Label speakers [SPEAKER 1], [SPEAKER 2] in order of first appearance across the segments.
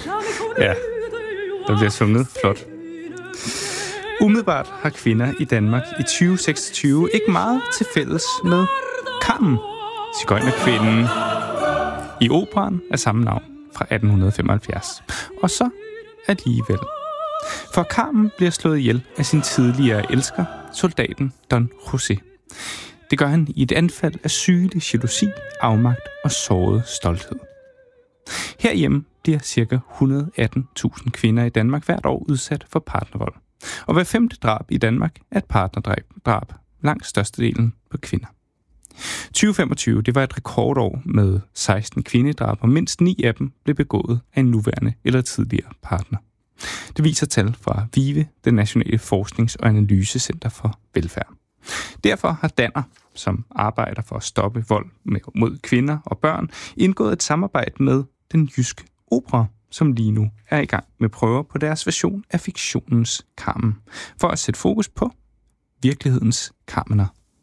[SPEAKER 1] Ja, der bliver sunget flot. Umiddelbart har kvinder i Danmark i 2026 ikke meget til fælles med Carmen, sigøjnerkvinden i operaen af samme navn fra 1875. Og så alligevel. For Carmen bliver slået ihjel af sin tidligere elsker, soldaten Don José. Det gør han i et anfald af sygelig jalousi, afmagt og såret stolthed. Herhjemme bliver ca. 118.000 kvinder i Danmark hvert år udsat for partnervold. Og hver 5. drab i Danmark er et partnerdrab, langt størstedelen på kvinder. 2025, det var et rekordår med 16 kvindedrab, og mindst 9 af dem blev begået af en nuværende eller tidligere partner. Det viser tal fra VIVE, det Nationale Forsknings- og Analysecenter for Velfærd. Derfor har Danner, som arbejder for at stoppe vold mod kvinder og børn, indgået et samarbejde med Den Jyske Opera, som lige nu er i gang med prøver på deres version af fiktionens Carmen, for at sætte fokus på virkelighedens Carmener.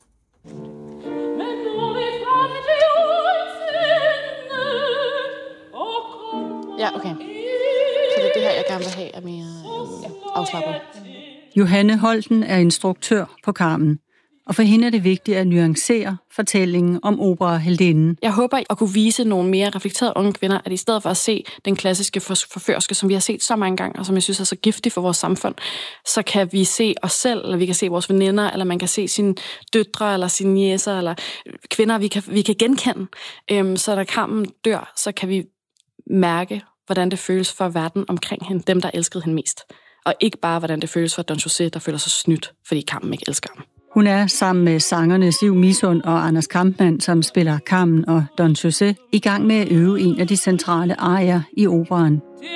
[SPEAKER 2] Ja, okay. Så det er det her, jeg gerne vil have, er mere afslappet.
[SPEAKER 3] Johanne Holten er instruktør på Carmen, og for hende er det vigtigt at nuancere fortællingen om operaheldinden.
[SPEAKER 2] Jeg håber at kunne vise nogle mere reflekterede unge kvinder, at i stedet for at se den klassiske forførske, som vi har set så mange gange, og som jeg synes er så giftig for vores samfund, så kan vi se os selv, eller vi kan se vores veninder, eller man kan se sine døtre, eller sine niecer, eller kvinder, vi kan genkende. Så da Carmen dør, så kan vi mærke, hvordan det føles for verden omkring hende, dem der elskede hende mest. Og ikke bare, hvordan det føles for Don José, der føler sig snydt, fordi Carmen ikke elsker ham.
[SPEAKER 3] Hun er sammen med sangerne Siv Misund og Anders Kampmann, som spiller Carmen og Don José, i gang med at øve en af de centrale arier i operaen.